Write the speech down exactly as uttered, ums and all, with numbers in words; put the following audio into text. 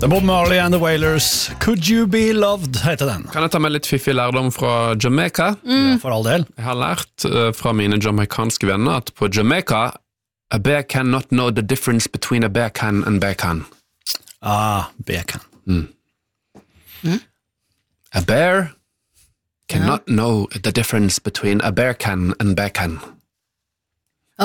The Bob Marley and the Wailers, Could You Be Loved, heter den. Kan jeg ta med litt fiffig lærdom fra Jamaica? Mm. Ja, for all del. Jeg har lært uh, fra mine jamaikanske venner at på Jamaica, a bear cannot know the difference between a bear can and bear can. Ah, bear can. Mm. Mm? A bear cannot ja. know the difference between a bear can and bear can.